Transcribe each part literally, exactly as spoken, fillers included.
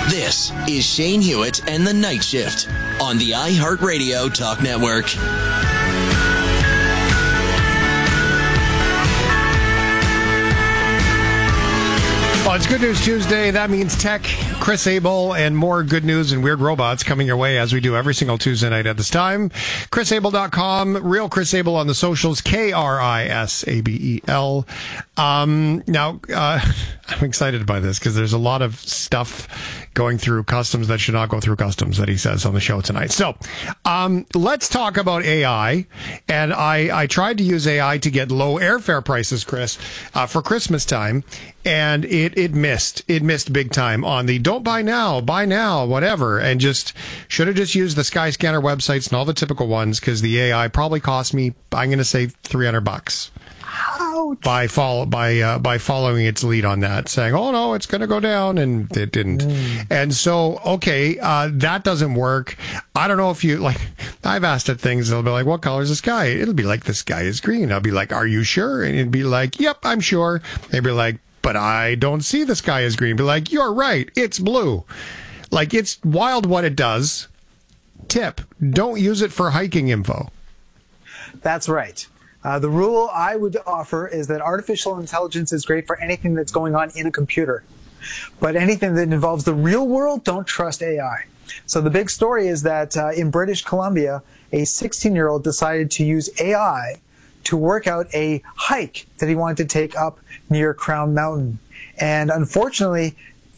This is Shane Hewitt and the Night Shift on the iHeartRadio Talk Network. Well, it's Good News Tuesday. That means tech, Chris Abel, and more good news and weird robots coming your way as we do every single Tuesday night at this time. Chris Abel dot com, real Chris Abel on the socials, K R I S A B E L. Um, now, uh, I'm excited by this because there's a lot of stuff going through customs that should not go through customs that he says on the show tonight. So um, let's talk about A I. And I, I tried to use A I to get low airfare prices, Chris, uh, for Christmas time. And it, it missed. It missed big time on the don't buy now, buy now, whatever. And just should have just used the Skyscanner websites and all the typical ones because the A I probably cost me, I'm going to say three hundred bucks. Ouch. By follow by uh, by following its lead on that, saying, "Oh no, it's going to go down," and it didn't. Mm. And so, okay, uh, that doesn't work. I don't know if you like. I've asked it things. They'll be like, "What color is the sky?" It'll be like, "The sky is green." I'll be like, "Are you sure?" And it'd be like, "Yep, I'm sure." They'd be like, "But I don't see the sky is green." Be like, "You're right, it's blue." Like, it's wild what it does. Tip: don't use it for hiking info. That's right. Uh, the rule I would offer is that artificial intelligence is great for anything that's going on in a computer. But anything that involves the real world, don't trust A I. So the big story is that uh, in British Columbia, a sixteen-year-old decided to use A I to work out a hike that he wanted to take up near Crown Mountain. And unfortunately,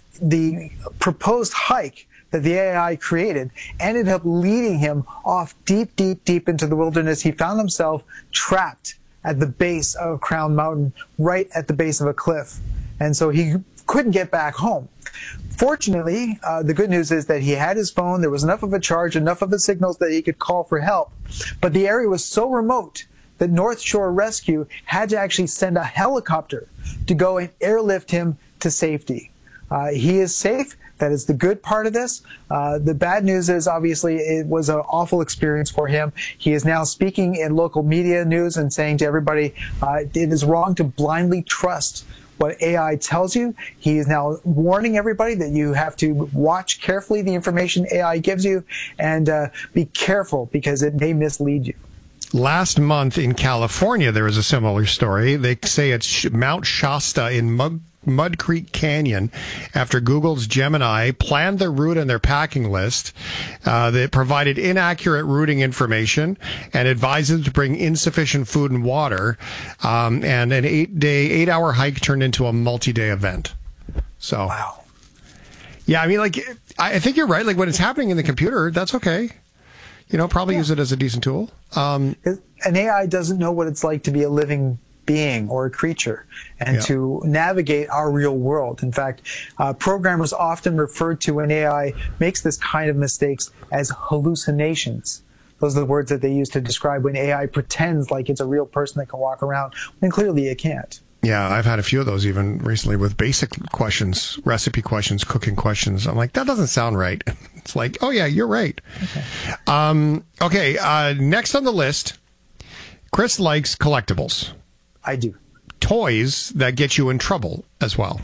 the proposed hike that the A I created ended up leading him off deep, deep, deep into the wilderness. He found himself trapped at the base of Crown Mountain, right at the base of a cliff. And so he couldn't get back home. Fortunately, uh, the good news is that he had his phone. There was enough of a charge, enough of a signals that he could call for help. But the area was so remote that North Shore Rescue had to actually send a helicopter to go and airlift him to safety. Uh, he is safe. That is the good part of this. Uh, the bad news is, obviously, it was an awful experience for him. He is now speaking in local media news and saying to everybody, uh, it is wrong to blindly trust what A I tells you. He is now warning everybody that you have to watch carefully the information A I gives you and uh, be careful because it may mislead you. Last month in California, there was a similar story. They say it's Mount Shasta in Mug Mud Creek Canyon after Google's Gemini planned their route and their packing list. Uh, that provided inaccurate routing information and advised them to bring insufficient food and water. Um, and an eight-day, eight-hour hike turned into a multi-day event. So, wow. Yeah, I mean, like, I think you're right. Like, when it's happening in the computer, that's okay. You know, probably yeah. use it as a decent tool. Um, An A I doesn't know what it's like to be a living being or a creature and yeah. to navigate our real world. In fact, uh, programmers often refer to when A I makes this kind of mistakes as hallucinations. Those are the words that they use to describe when A I pretends like it's a real person that can walk around when clearly it can't. Yeah, I've had a few of those even recently with basic questions, recipe questions, cooking questions. I'm like, that doesn't sound right. It's like, oh yeah, you're right. Okay, um, okay uh, next on the list, Chris likes collectibles. I do. Toys that get you in trouble as well.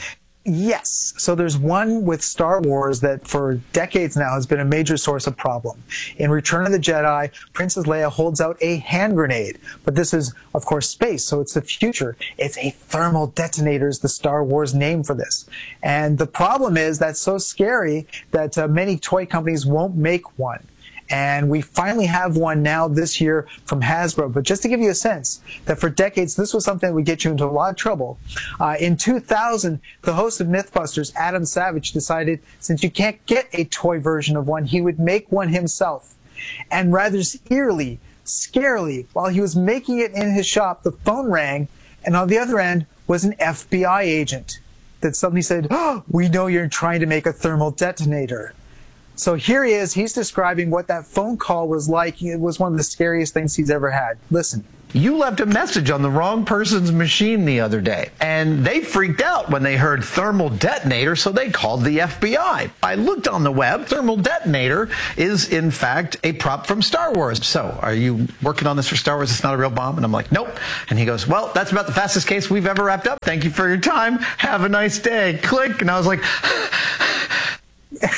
Yes. So there's one with Star Wars that for decades now has been a major source of problem. In Return of the Jedi, Princess Leia holds out a hand grenade. But this is, of course, space, so it's the future. It's a thermal detonator is the Star Wars name for this. And the problem is that's so scary that uh, many toy companies won't make one. And we finally have one now this year from Hasbro. But just to give you a sense that for decades, this was something that would get you into a lot of trouble. Uh, in two thousand, the host of Mythbusters, Adam Savage, decided since you can't get a toy version of one, he would make one himself. And rather eerily, scarily, while he was making it in his shop, the phone rang, and on the other end was an F B I agent that suddenly said, "Oh, we know you're trying to make a thermal detonator." So here he is. He's describing what that phone call was like. It was one of the scariest things he's ever had. Listen. You left a message on the wrong person's machine the other day, and they freaked out when they heard thermal detonator, so they called the F B I. I looked on the web. Thermal detonator is, in fact, a prop from Star Wars. So, are you working on this for Star Wars? It's not a real bomb? And I'm like, nope. And he goes, well, that's about the fastest case we've ever wrapped up. Thank you for your time. Have a nice day. Click. And I was like...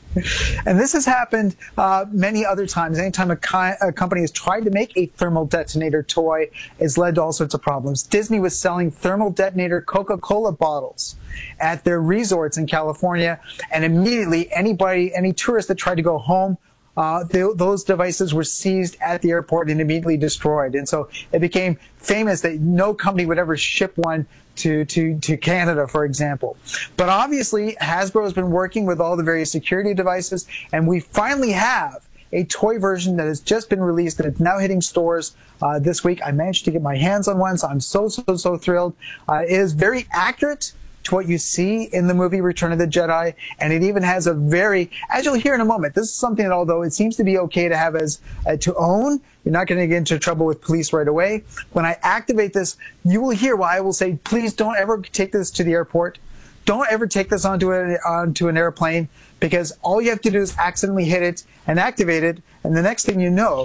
And this has happened uh, many other times. Anytime a, ki- a company has tried to make a thermal detonator toy, it's led to all sorts of problems. Disney was selling thermal detonator Coca-Cola bottles at their resorts in California, and immediately anybody, any tourist that tried to go home, uh, th- those devices were seized at the airport and immediately destroyed. And so it became famous that no company would ever ship one to, to, to Canada, for example. But obviously, Hasbro has been working with all the various security devices, and we finally have a toy version that has just been released and it's now hitting stores uh, this week. I managed to get my hands on one, so I'm so, so, so thrilled. Uh, it is very accurate to what you see in the movie Return of the Jedi, and it even has a very, as you'll hear in a moment, this is something that although it seems to be okay to have as, uh, to own, you're not going to get into trouble with police right away. When I activate this, you will hear why I will say, please don't ever take this to the airport. Don't ever take this onto, a, onto an airplane, because all you have to do is accidentally hit it and activate it, and the next thing you know,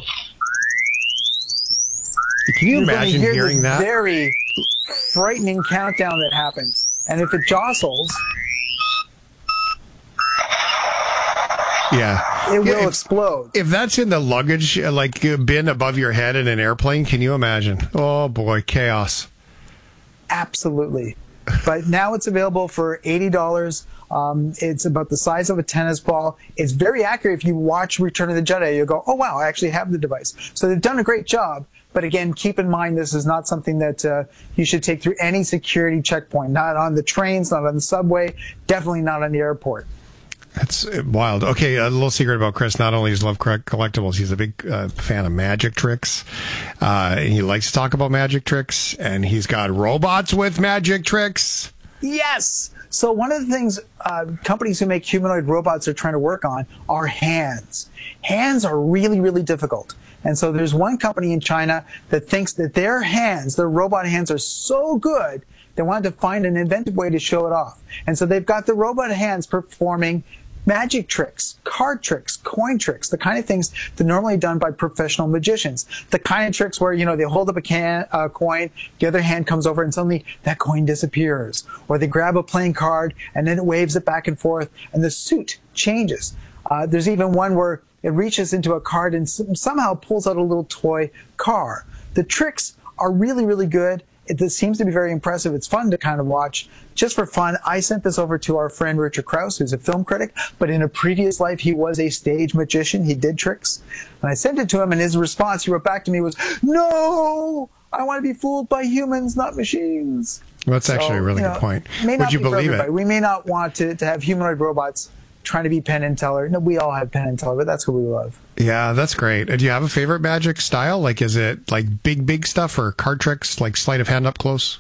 can you imagine hear hearing this that? Very frightening countdown that happens. And if it jostles, yeah, it will yeah, if, explode. If that's in the luggage, uh, like uh, bin above your head in an airplane, can you imagine? Oh boy, chaos. Absolutely. But now it's available for eighty dollars. Um, it's about the size of a tennis ball. It's very accurate. If you watch Return of the Jedi, you'll go, oh wow, I actually have the device. So they've done a great job. But again, keep in mind, this is not something that uh, you should take through any security checkpoint. Not on the trains, not on the subway, definitely not on the airport. That's wild. Okay, a little secret about Chris. Not only does he love collectibles, he's a big uh, fan of magic tricks. Uh, and he likes to talk about magic tricks, and he's got robots with magic tricks. Yes! So one of the things uh, companies who make humanoid robots are trying to work on are hands. Hands are really, really difficult. And so there's one company in China that thinks that their hands, their robot hands, are so good, they wanted to find an inventive way to show it off. And so they've got the robot hands performing magic tricks, card tricks, coin tricks, the kind of things that are normally done by professional magicians. The kind of tricks where, you know, they hold up a can, uh, coin, the other hand comes over and suddenly that coin disappears. Or they grab a playing card and then it waves it back and forth and the suit changes. Uh, there's even one where it reaches into a card and somehow pulls out a little toy car. The tricks are really, really good. It, it seems to be very impressive. It's fun to kind of watch. Just for fun, I sent this over to our friend Richard Krause, who's a film critic, but in a previous life, he was a stage magician. He did tricks. And I sent it to him, and his response, he wrote back to me, was, no, I want to be fooled by humans, not machines. Well, that's so, actually a really you good know, point. May Would not you be for believe everybody. it? We may not want to, to have humanoid robots trying to be Penn and Teller. No, we all have Penn and Teller, but that's who we love. Yeah, that's great. Do you have a favorite magic style? Like, is it like big, big stuff or card tricks, like sleight of hand up close?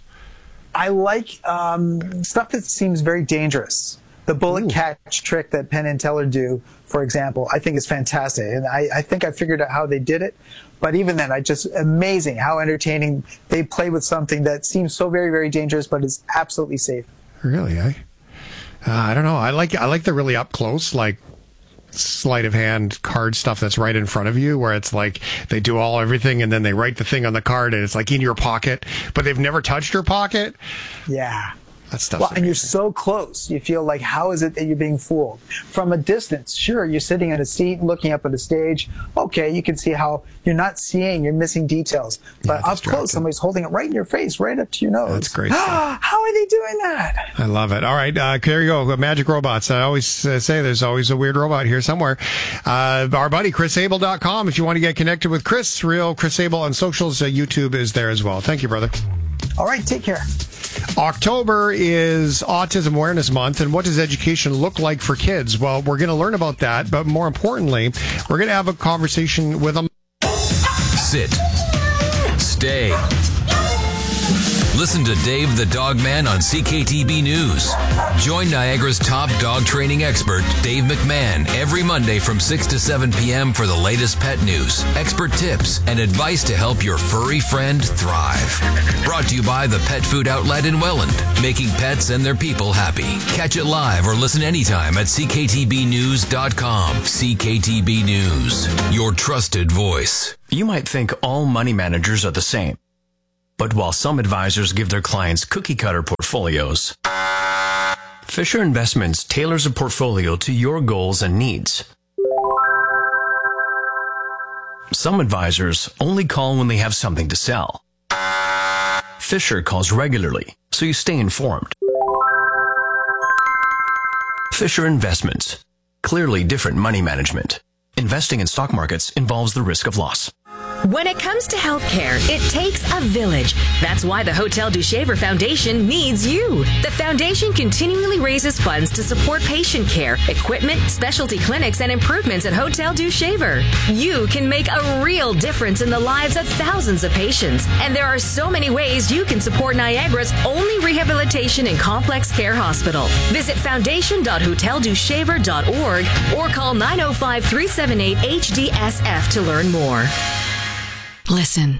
I like um, stuff that seems very dangerous. The bullet Ooh. catch trick that Penn and Teller do, for example, I think is fantastic. And I, I think I figured out how they did it. But even then, I just amazing how entertaining they play with something that seems so very, very dangerous, but is absolutely safe. Really, eh? Uh, I don't know. I like I like the really up close, like sleight of hand card stuff that's right in front of you, where it's like they do all everything and then they write the thing on the card and it's like in your pocket, but they've never touched your pocket. Yeah. That stuff's well, and amazing. you're so close. You feel like, how is it that you're being fooled? From a distance, sure, you're sitting in a seat looking up at a stage. Okay, you can see how you're not seeing, you're missing details. But yeah, up close, somebody's holding it right in your face, right up to your nose. That's great. How are they doing that? I love it. All right, uh, there you go. Magic robots. I always uh, say there's always a weird robot here somewhere. Uh, our buddy, Chris Able dot com. If you want to get connected with Chris, real Chris Able on socials, uh, YouTube is there as well. Thank you, brother. All right, take care. October is Autism Awareness Month, and what does education look like for kids? Well, we're going to learn about that, but more importantly, we're going to have a conversation with them. Sit. Stay. Listen to Dave the Dog Man on C K T B News. Join Niagara's top dog training expert, Dave McMahon, every Monday from six to seven p.m. for the latest pet news, expert tips, and advice to help your furry friend thrive. Brought to you by the Pet Food Outlet in Welland, making pets and their people happy. Catch it live or listen anytime at c k t b news dot com. C K T B News, your trusted voice. You might think all money managers are the same. But while some advisors give their clients cookie-cutter portfolios, Fisher Investments tailors a portfolio to your goals and needs. Some advisors only call when they have something to sell. Fisher calls regularly, so you stay informed. Fisher Investments. Clearly different money management. Investing in stock markets involves the risk of loss. When it comes to healthcare, it takes a village. That's why the Hotel du Shaver Foundation needs you. The foundation continually raises funds to support patient care, equipment, specialty clinics, and improvements at Hotel du Shaver. You can make a real difference in the lives of thousands of patients. And there are so many ways you can support Niagara's only rehabilitation and complex care hospital. Visit foundation dot hotel du shaver dot org or call nine oh five, three seven eight, H D S F to learn more. Listen.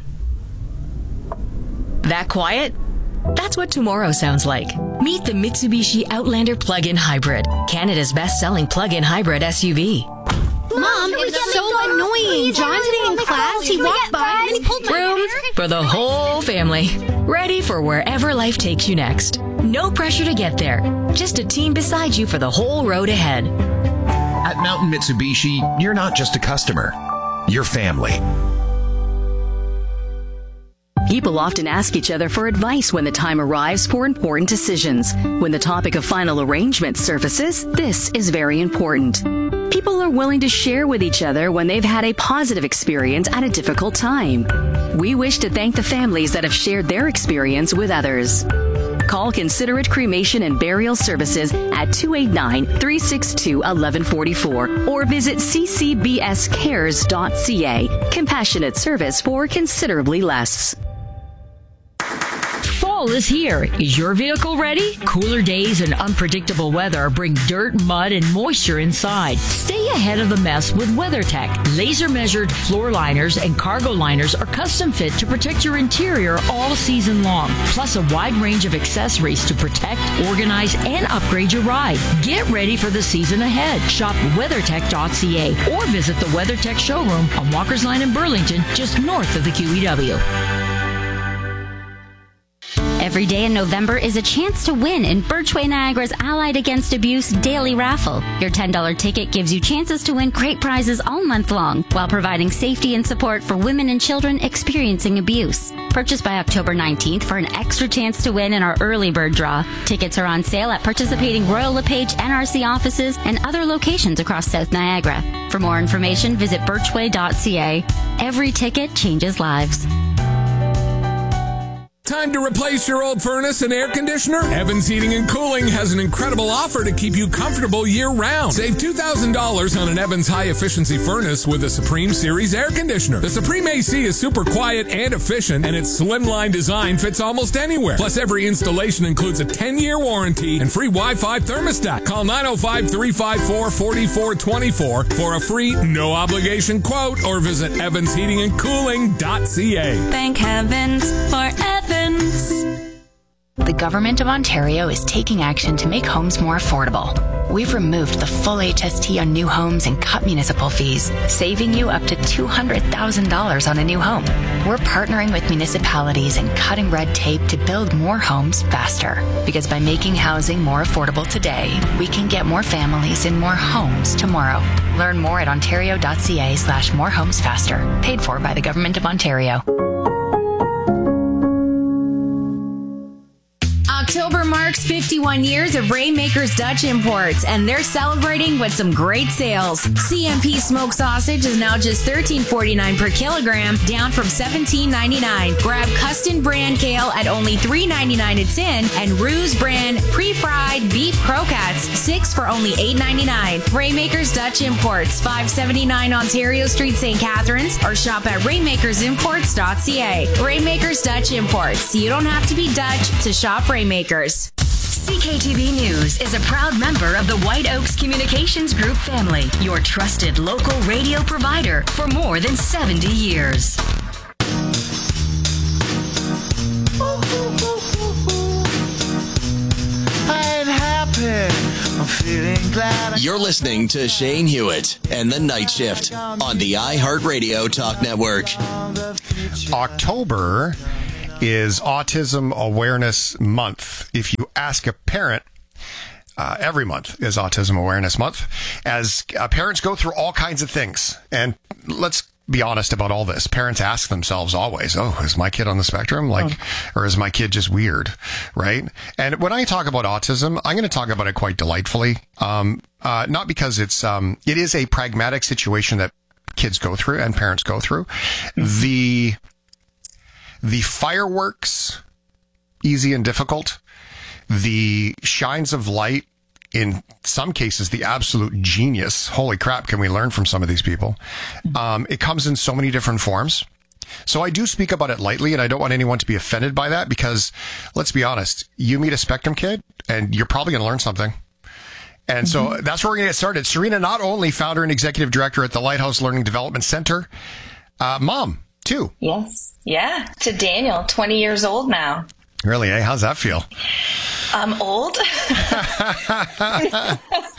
That quiet? That's what tomorrow sounds like. Meet the Mitsubishi Outlander Plug-in Hybrid, Canada's best-selling plug-in hybrid S U V. Mom, it was so annoying. John today in class, he walked by and he pulled my Room hair. for the whole family. Ready for wherever life takes you next. No pressure to get there. Just a team beside you for the whole road ahead. At Mountain Mitsubishi, you're not just a customer. You're family. People often ask each other for advice when the time arrives for important decisions. When the topic of final arrangement surfaces, this is very important. People are willing to share with each other when they've had a positive experience at a difficult time. We wish to thank the families that have shared their experience with others. Call Considerate Cremation and Burial Services at two eight nine, three six two, one one four four or visit c c b s cares dot c a. Compassionate service for considerably less. Fall is here. Is your vehicle ready? Cooler days and unpredictable weather bring dirt, mud, and moisture inside. Stay ahead of the mess with WeatherTech. Laser-measured floor liners and cargo liners are custom fit to protect your interior all season long, plus a wide range of accessories to protect, organize, and upgrade your ride. Get ready for the season ahead. Shop weathertech dot c a or visit the WeatherTech showroom on Walker's Line in Burlington, just north of the Q E W. Every day in November is a chance to win in Birchway Niagara's Allied Against Abuse Daily Raffle. Your ten dollars ticket gives you chances to win great prizes all month long while providing safety and support for women and children experiencing abuse. Purchase by October nineteenth for an extra chance to win in our early bird draw. Tickets are on sale at participating Royal LePage N R C offices and other locations across South Niagara. For more information, visit birchway dot c a. Every ticket changes lives. Time to replace your old furnace and air conditioner? Evans Heating and Cooling has an incredible offer to keep you comfortable year-round. Save two thousand dollars on an Evans high-efficiency furnace with a Supreme Series air conditioner. The Supreme A C is super quiet and efficient, and its slimline design fits almost anywhere. Plus, every installation includes a ten-year warranty and free Wi-Fi thermostat. Call nine oh five, three five four, four four two four for a free, no-obligation quote or visit evans heating and cooling dot c a. Thank heavens for Evans. The Government of Ontario is taking action to make homes more affordable. We've removed the full H S T on new homes and cut municipal fees, saving you up to two hundred thousand dollars on a new home. We're partnering with municipalities and cutting red tape to build more homes faster. Because by making housing more affordable today, we can get more families in more homes tomorrow. Learn more at ontario dot c a slash more homes faster. Paid for by the Government of Ontario. October marks fifty-one years of Rainmakers Dutch Imports, and they're celebrating with some great sales. C M P smoked sausage is now just thirteen forty-nine per kilogram, down from seventeen ninety-nine. Grab Custom brand kale at only three ninety-nine a tin, and Ruse brand pre-fried beef croquettes, six for only eight ninety-nine. Rainmakers Dutch Imports, five seventy-nine Ontario Street, Saint Catharines, or shop at rainmakers imports dot c a. Rainmakers Dutch Imports. You don't have to be Dutch to shop Rainmakers. C K T B News is a proud member of the White Oaks Communications Group family, your trusted local radio provider for more than seventy years. I'm happy. I'm feeling glad. You're listening to Shane Hewitt and the Night Shift on the iHeartRadio Talk Network. October is Autism Awareness Month. If you ask a parent uh, every month is Autism Awareness Month, as uh, parents go through all kinds of things. And let's be honest about all this. Parents ask themselves always, oh, is my kid on the spectrum? Like, oh. or is my kid just weird? Right. And when I talk about autism, I'm going to talk about it quite delightfully. Um, uh, not because it's, um, it is a pragmatic situation that kids go through and parents go through. Mm-hmm. The, the fireworks, easy and difficult, the shines of light, in some cases, the absolute genius. Holy crap, can we learn from some of these people? Um, it comes in so many different forms. So I do speak about it lightly, and I don't want anyone to be offended by that, because let's be honest, you meet a spectrum kid and you're probably going to learn something. And so mm-hmm. that's where we're going to get started. Serena, not only founder and executive director at the Lighthouse Learning Development Center, uh, mom, too. Yes. Yeah. To Daniel, twenty years old now. Really, eh? How's that feel? I'm old. uh,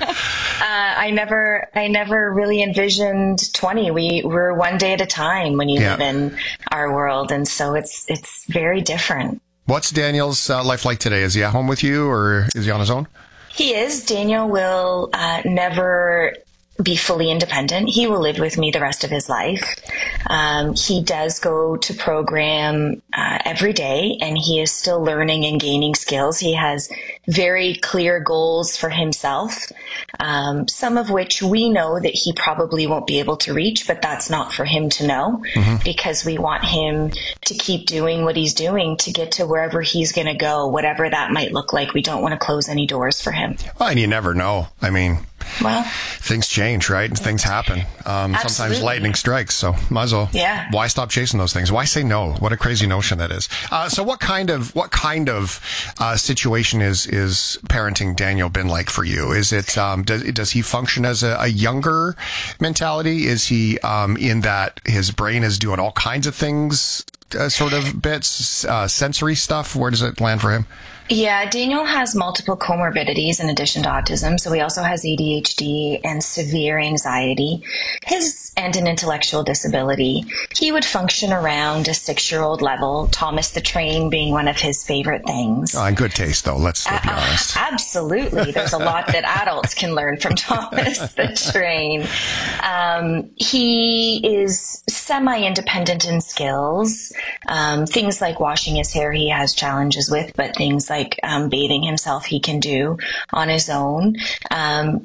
I never, I never really envisioned twenty. We we're one day at a time when you yeah. live in our world, and so it's it's very different. What's Daniel's uh, life like today? Is he at home with you, or is he on his own? He is. Daniel will uh, never be fully independent. He will live with me the rest of his life. Um, he does go to program uh, every day, and he is still learning and gaining skills. He has very clear goals for himself, um, some of which we know that he probably won't be able to reach, but that's not for him to know, mm-hmm. because we want him to keep doing what he's doing to get to wherever he's going to go, whatever that might look like. We don't want to close any doors for him. Well, and you never know. I mean, well, things change, right? And things happen. Um, sometimes lightning strikes, so might as well. Yeah. Why stop chasing those things? Why say no? What a crazy notion that is. Uh, so what kind of, what kind of, uh, situation is, is parenting Daniel been like for you? Is it, um, does, does he function as a, a younger mentality? Is he, um, in that his brain is doing all kinds of things, uh, sort of bits, uh, sensory stuff? Where does it land for him? Yeah, Daniel has multiple comorbidities in addition to autism. So he also has A D H D and severe anxiety, his and an intellectual disability. He would function around a six-year-old level, Thomas the Train being one of his favorite things. Uh, good taste, though. Let's uh, be honest. Absolutely. There's a lot that adults can learn from Thomas the Train. Um, he is semi-independent in skills. Um, things like washing his hair he has challenges with, but things like like um, bathing himself he can do on his own. Um,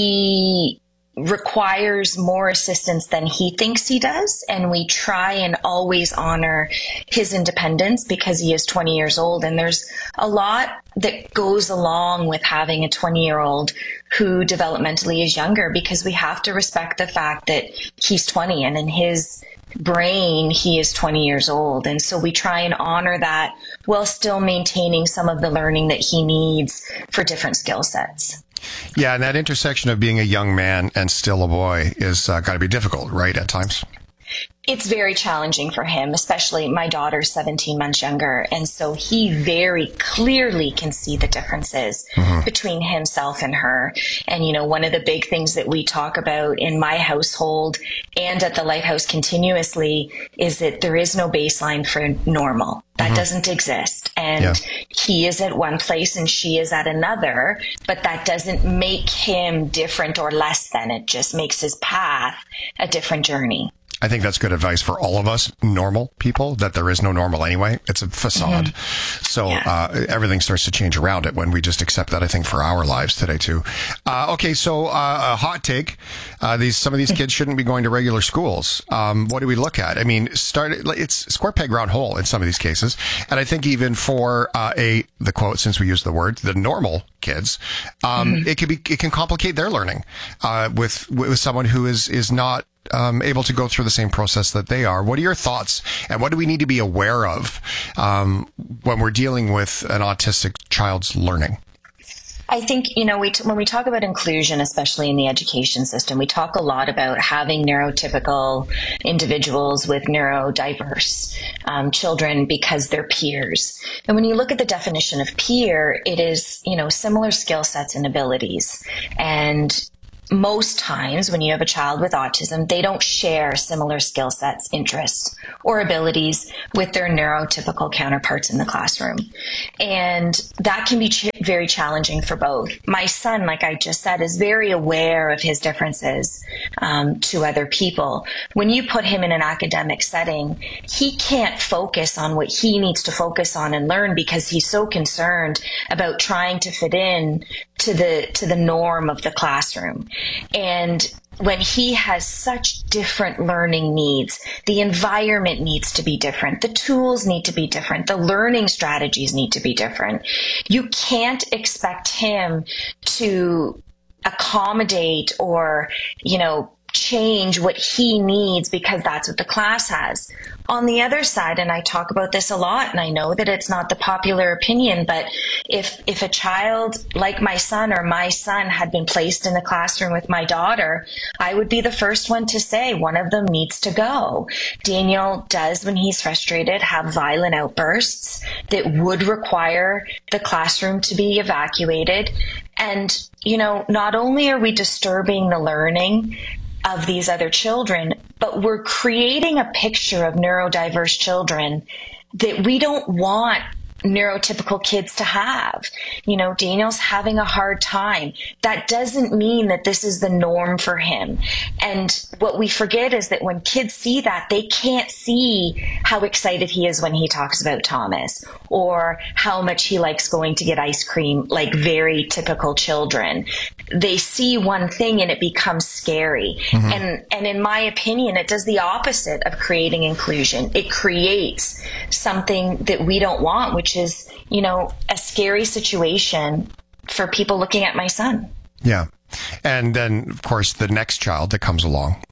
he requires more assistance than he thinks he does, and we try and always honor his independence because he is twenty years old, and there's a lot that goes along with having a twenty-year-old who developmentally is younger, because we have to respect the fact that he's twenty, and in his brain he is twenty years old, and so we try and honor that while still maintaining some of the learning that he needs for different skill sets. Yeah, and that intersection of being a young man and still a boy is uh, got to be difficult, right, at times? It's very challenging for him, especially my daughter's seventeen months younger. And so he very clearly can see the differences mm-hmm. between himself and her. And, you know, one of the big things that we talk about in my household and at the Lighthouse continuously is that there is no baseline for normal. That mm-hmm. doesn't exist. And yeah. he is at one place and she is at another, but that doesn't make him different or less than. It just makes his path a different journey. I think that's good advice for all of us normal people, that there is no normal anyway. It's a facade. Mm-hmm. So yeah. uh, everything starts to change around it when we just accept that, I think, for our lives today, too. Uh, okay, so uh, a hot take. Uh, these Some of these kids shouldn't be going to regular schools. Um, what do we look at? I mean, start, it's square peg, round hole in some of these cases. And I think even for uh, a, the quote, since we use the word, the normal kids, um, mm-hmm. it can be, it can complicate their learning uh, with, with someone who is, is not Um, able to go through the same process that they are. What are your thoughts, and what do we need to be aware of um, when we're dealing with an autistic child's learning? I think, you know, we t- when we talk about inclusion, especially in the education system, we talk a lot about having neurotypical individuals with neurodiverse um, children because they're peers. And when you look at the definition of peer, it is, you know, similar skill sets and abilities. And most times when you have a child with autism, they don't share similar skill sets, interests, or abilities with their neurotypical counterparts in the classroom. And that can be ch- very challenging for both. My son, like I just said, is very aware of his differences um, to other people. When you put him in an academic setting, he can't focus on what he needs to focus on and learn because he's so concerned about trying to fit in to the to the norm of the classroom. And when he has such different learning needs, the environment needs to be different, the tools need to be different, the learning strategies need to be different. You can't expect him to accommodate or, you know, change what he needs because that's what the class has. On the other side, and I talk about this a lot, and I know that it's not the popular opinion, but if if a child like my son or my son had been placed in the classroom with my daughter, I would be the first one to say one of them needs to go. Daniel does, when he's frustrated, have violent outbursts that would require the classroom to be evacuated. And, you know, not only are we disturbing the learning of these other children, but we're creating a picture of neurodiverse children that we don't want neurotypical kids to have. You know, Daniel's having a hard time. That doesn't mean that this is the norm for him. And what we forget is that when kids see that, they can't see how excited he is when he talks about Thomas or how much he likes going to get ice cream, like very typical children. They see one thing and it becomes scary. Mm-hmm. And, and in my opinion, it does the opposite of creating inclusion. It creates something that we don't want, which is, you know, a scary situation for people looking at my son. Yeah. And then, of course, the next child that comes along,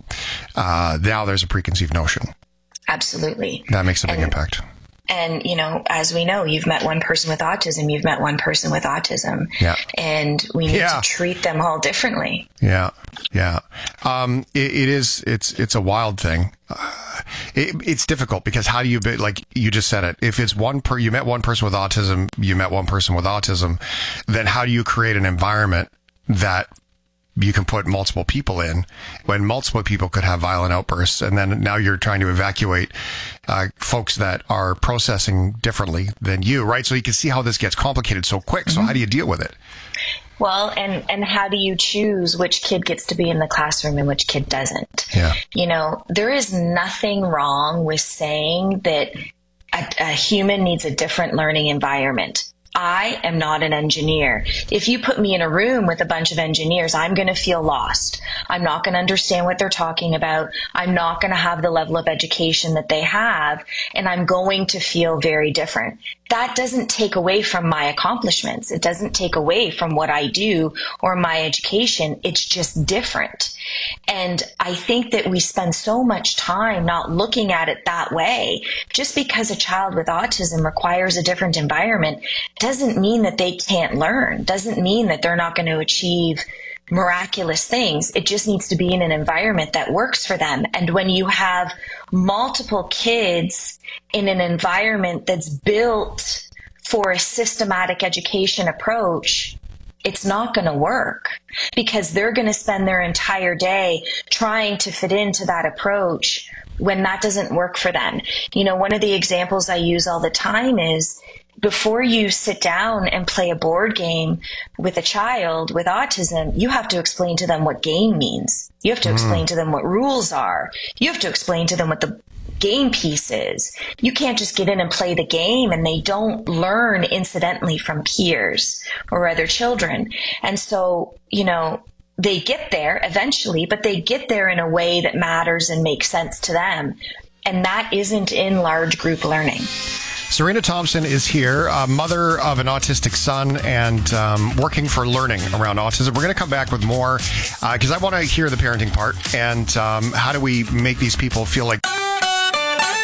uh, now there's a preconceived notion. Absolutely. That makes a big and, impact. And, you know, as we know, you've met one person with autism, you've met one person with autism. Yeah. And we need yeah. to treat them all differently. Yeah. Yeah. Um, it, it is, it's, it's a wild thing. Uh, it, it's difficult because how do you, be, like you just said it, if it's one per, you met one person with autism, you met one person with autism, then how do you create an environment that you can put multiple people in when multiple people could have violent outbursts? And then now you're trying to evacuate uh, folks that are processing differently than you, right? So you can see how this gets complicated so quick. Mm-hmm. So how do you deal with it? Well, and, and how do you choose which kid gets to be in the classroom and which kid doesn't? Yeah. You know, there is nothing wrong with saying that a, a human needs a different learning environment. I am not an engineer. If you put me in a room with a bunch of engineers, I'm going to feel lost. I'm not going to understand what they're talking about. I'm not going to have the level of education that they have, and I'm going to feel very different. That doesn't take away from my accomplishments. It doesn't take away from what I do or my education. It's just different. And I think that we spend so much time not looking at it that way. Just because a child with autism requires a different environment doesn't mean that they can't learn, doesn't mean that they're not going to achieve miraculous things. It just needs to be in an environment that works for them. And when you have multiple kids in an environment that's built for a systematic education approach, it's not going to work because they're going to spend their entire day trying to fit into that approach when that doesn't work for them. You know, one of the examples I use all the time is before you sit down and play a board game with a child with autism, you have to explain to them what game means. You have to mm. explain to them what rules are. You have to explain to them what the game piece is. You can't just get in and play the game and they don't learn incidentally from peers or other children. And so, you know, they get there eventually, but they get there in a way that matters and makes sense to them. And that isn't in large group learning. Serena Thompson is here, a mother of an autistic son and um, working for learning around autism. We're going to come back with more because uh, I want to hear the parenting part and um, how do we make these people feel like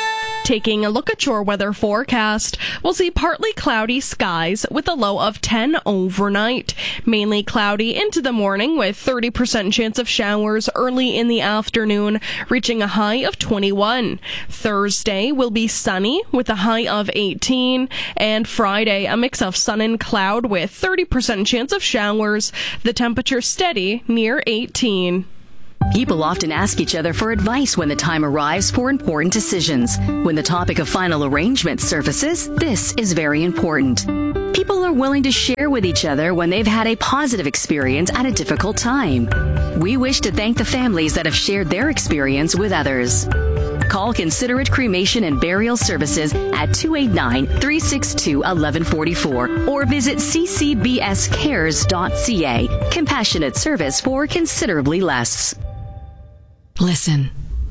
Taking a look at your weather forecast, we'll see partly cloudy skies with a low of ten overnight. Mainly cloudy into the morning with thirty percent chance of showers early in the afternoon, reaching a high of twenty-one. Thursday will be sunny with a high of eighteen. And Friday, a mix of sun and cloud with thirty percent chance of showers. The temperature steady near eighteen. People often ask each other for advice when the time arrives for important decisions. When the topic of final arrangement surfaces, this is very important. People are willing to share with each other when they've had a positive experience at a difficult time. We wish to thank the families that have shared their experience with others. Call Considerate Cremation and Burial Services at two eight nine, three six two, one one four four or visit c c b s cares dot c a. Compassionate service for considerably less. Listen.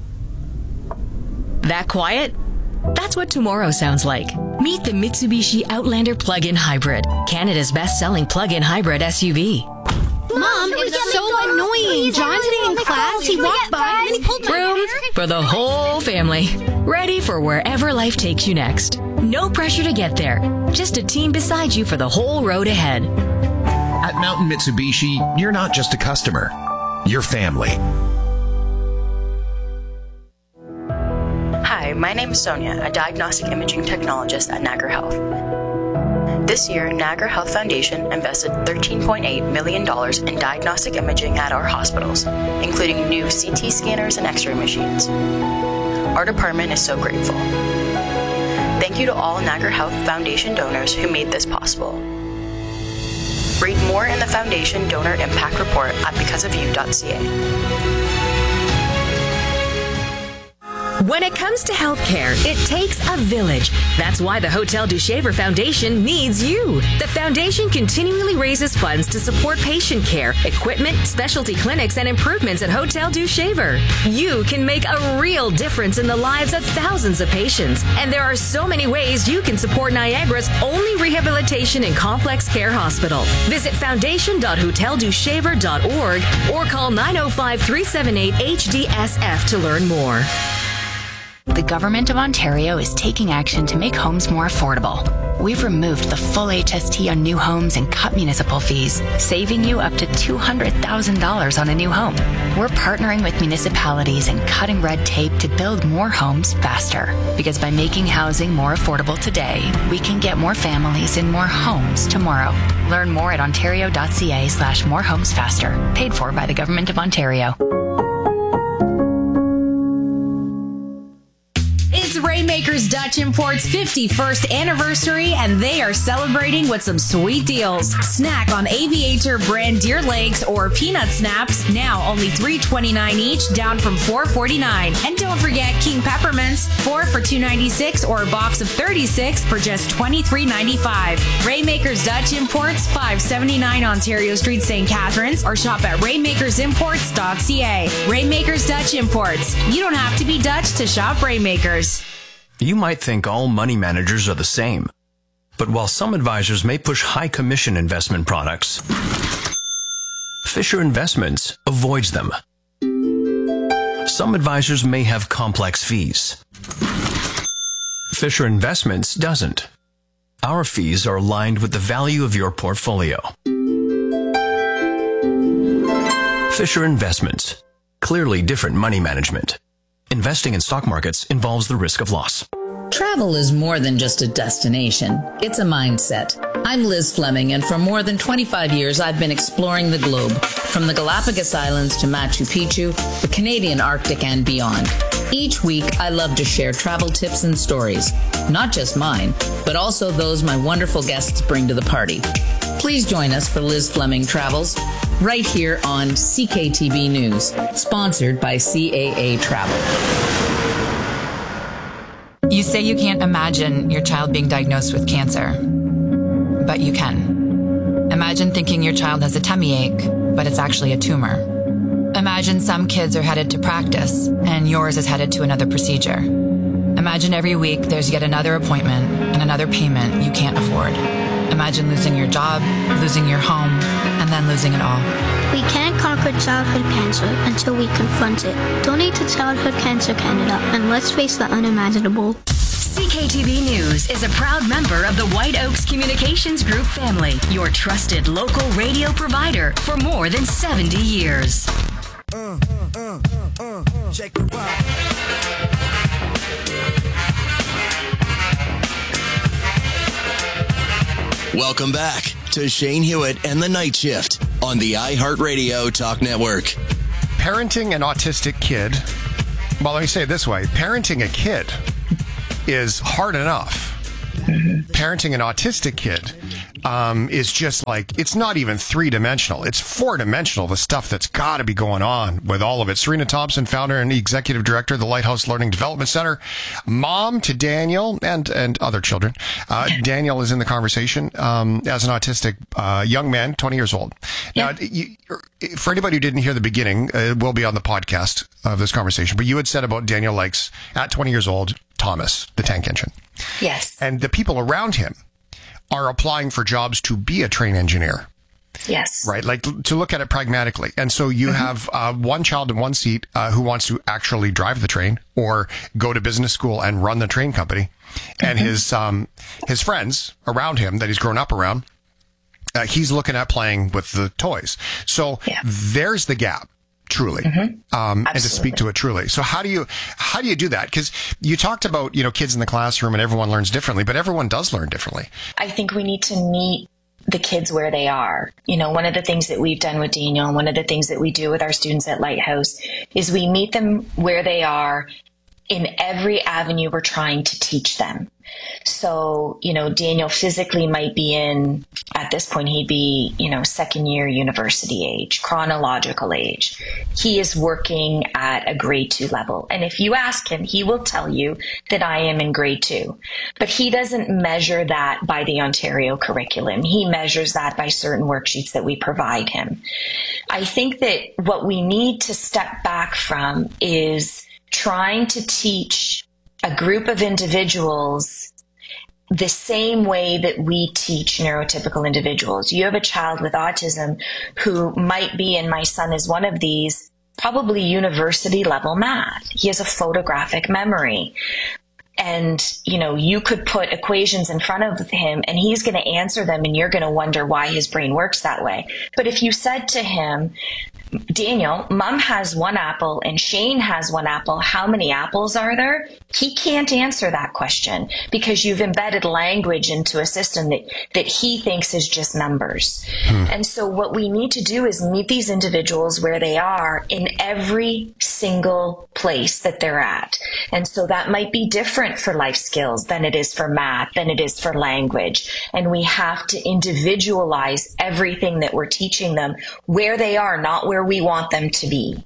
That quiet? That's what tomorrow sounds like. Meet the Mitsubishi Outlander Plug-in Hybrid, Canada's best-selling plug-in hybrid S U V. Mom, it was so annoying. John today in class, he walked by and he pulled my Room hair. for the whole family. Ready for wherever life takes you next. No pressure to get there. Just a team beside you for the whole road ahead. At Mountain Mitsubishi, you're not just a customer. You're family. Hi, my name is Sonia, a diagnostic imaging technologist at Niagara Health. This year, Niagara Health Foundation invested thirteen point eight million dollars in diagnostic imaging at our hospitals, including new C T scanners and X-ray machines. Our department is so grateful. Thank you to all Niagara Health Foundation donors who made this possible. Read more in the Foundation Donor Impact Report at because of you dot c a. When it comes to healthcare, it takes a village. That's why the Hotel Duchesne Foundation needs you. The foundation continually raises funds to support patient care, equipment, specialty clinics, and improvements at Hotel Duchesne. You can make a real difference in the lives of thousands of patients. And there are so many ways you can support Niagara's only rehabilitation and complex care hospital. Visit foundation dot hotel duchesne dot org or call nine oh five, three seven eight, H D S F to learn more. The Government of Ontario is taking action to make homes more affordable. We've removed the full H S T on new homes and cut municipal fees, saving you up to two hundred thousand dollars on a new home. We're partnering with municipalities and cutting red tape to build more homes faster. Because by making housing more affordable today, we can get more families in more homes tomorrow. Learn more at ontario dot c a slash more homes faster. Paid for by the Government of Ontario. It's Rainmakers Dutch Import's fifty-first anniversary, and they are celebrating with some sweet deals. Snack on Aviator brand deer legs or peanut snaps, now only three twenty-nine each, down from four forty-nine. And don't forget King Peppermints, four for two ninety-six or a box of thirty-six for just twenty-three ninety-five. Rainmakers Dutch Imports, five seventy-nine Ontario Street, Saint Catharines, or shop at rainmakers imports dot c a. Rainmakers Dutch Imports. You don't have to be Dutch to shop Rainmakers. You might think all money managers are the same. But while some advisors may push high commission investment products, Fisher Investments avoids them. Some advisors may have complex fees. Fisher Investments doesn't. Our fees are aligned with the value of your portfolio. Fisher Investments. Clearly different money management. Investing in stock markets involves the risk of loss. Travel is more than just a destination. It's a mindset. I'm Liz Fleming, and for more than twenty-five years, I've been exploring the globe, from the Galapagos Islands to Machu Picchu, the Canadian Arctic, and beyond. Each week, I love to share travel tips and stories, not just mine, but also those my wonderful guests bring to the party. Please join us for Liz Fleming Travels, right here on C K T B News, sponsored by C A A Travel. You say you can't imagine your child being diagnosed with cancer, but you can. Imagine thinking your child has a tummy ache, but it's actually a tumor. Imagine some kids are headed to practice, and yours is headed to another procedure. Imagine every week there's yet another appointment and another payment you can't afford. Imagine losing your job, losing your home, and then losing it all. We can't conquer childhood cancer until we confront it. Donate to Childhood Cancer Canada, and let's face the unimaginable. C K T B News is a proud member of the White Oaks Communications Group family, your trusted local radio provider for more than seventy years. Uh, uh, uh, uh, uh, check it out. Welcome back to Shane Hewitt and the Night Shift on the iHeartRadio Talk Network. Parenting an autistic kid, well, let me say it this way. Parenting a kid is hard enough. Parenting an autistic kid um, is just like, it's not even three-dimensional. It's four-dimensional, the stuff that's got to be going on with all of it. Serena Thompson, founder and executive director of the Lighthouse Learning Development Center, mom to Daniel and, and other children. Uh, Daniel is in the conversation um, as an autistic uh, young man, twenty years old. Now, yeah. you, for anybody who didn't hear the beginning, uh, it will be on the podcast of this conversation, but you had said about Daniel likes, at twenty years old, Thomas, the tank engine. Yes. And the people around him are applying for jobs to be a train engineer. Yes. Right? Like, to look at it pragmatically. And so you mm-hmm. have uh, one child in one seat uh, who wants to actually drive the train or go to business school and run the train company. And mm-hmm. his um, his friends around him that he's grown up around, uh, he's looking at playing with the toys. So yeah. there's the gap. Truly, mm-hmm. um, and to speak to it truly. So how do you, how do you do that? Because you talked about, you know, kids in the classroom and everyone learns differently, but everyone does learn differently. I think we need to meet the kids where they are. You know, one of the things that we've done with Daniel, and one of the things that we do with our students at Lighthouse is we meet them where they are in every avenue we're trying to teach them. So, you know, Daniel physically might be in, at this point, he'd be, you know, second year university age, chronological age. He is working at a grade two level. And if you ask him, he will tell you that I am in grade two. But he doesn't measure that by the Ontario curriculum. He measures that by certain worksheets that we provide him. I think that what we need to step back from is trying to teach a group of individuals the same way that we teach neurotypical individuals. You have a child with autism who might be, and my son is one of these, probably university level math. He has a photographic memory. And, you know, you could put equations in front of him and he's going to answer them and you're going to wonder why his brain works that way. But if you said to him, Daniel, Mom has one apple and Shane has one apple, how many apples are there? He can't answer that question because you've embedded language into a system that, that he thinks is just numbers. Hmm. And so what we need to do is meet these individuals where they are in every single place that they're at. And so that might be different for life skills than it is for math, than it is for language. And we have to individualize everything that we're teaching them where they are, not where we want them to be.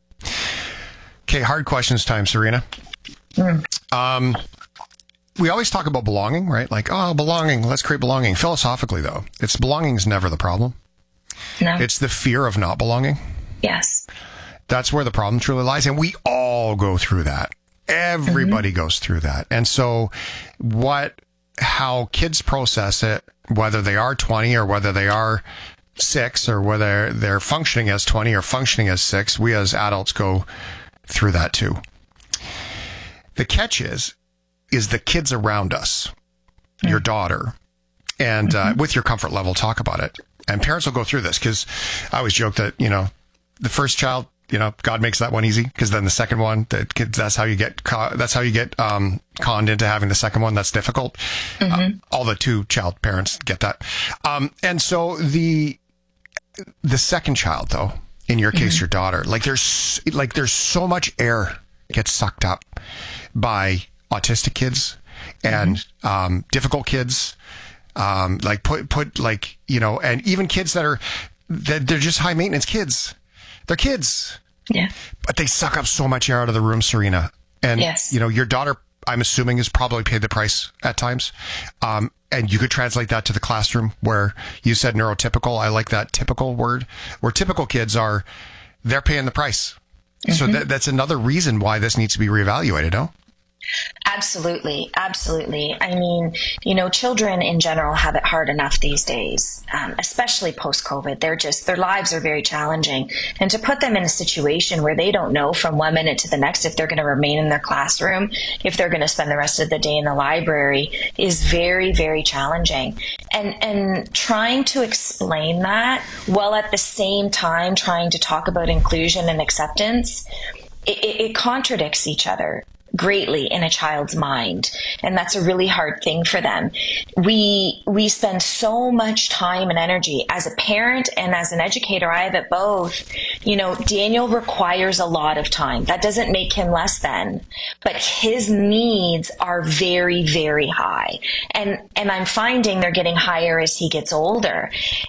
Okay, hard questions time, Serena. Mm. Um, we always talk about belonging, right? Like, oh, belonging, let's create belonging. Philosophically, though, it's belonging is never the problem. No. It's the fear of not belonging. Yes. That's where the problem truly lies. And we all go through that. Everybody mm-hmm. goes through that. And so what, how kids process it, whether they are twenty or whether they are six or whether they're functioning as twenty or functioning as six, we as adults go through that too. The catch is, is the kids around us, mm-hmm. your daughter, and uh, with your comfort level, talk about it. And parents will go through this because I always joke that, you know, the first child, you know, God makes that one easy because then the second one, that kids, that's how you get, that's how you get um, conned into having the second one. That's difficult. Mm-hmm. Uh, all the two child parents get that. Um, and so the, the second child though, in your case, mm-hmm. your daughter, like there's, like there's so much air gets sucked up by autistic kids and mm-hmm. um, difficult kids. Um, like put, put like, you know, and even kids that are, that they're just high maintenance kids. They're kids. Yeah. But they suck up so much air out of the room, Serena. And, yes. you know, your daughter, I'm assuming, has probably paid the price at times. Um, and you could translate that to the classroom where you said neurotypical. I like that typical word. Where typical kids are, they're paying the price. Mm-hmm. So that, that's another reason why this needs to be reevaluated, no? Absolutely. Absolutely. I mean, you know, children in general have it hard enough these days, um, especially post-COVID. They're just, their lives are very challenging. And to put them in a situation where they don't know from one minute to the next if they're going to remain in their classroom, if they're going to spend the rest of the day in the library, is very, very challenging. And, and trying to explain that while at the same time trying to talk about inclusion and acceptance, it, it, it contradicts each other greatly in a child's mind, and that's a really hard thing for them. We we spend so much time and energy as a parent and as an educator. I have it both. You know, Daniel requires a lot of time. That doesn't make him less than, but his needs are very, very high, and and I'm finding they're getting higher as he gets older.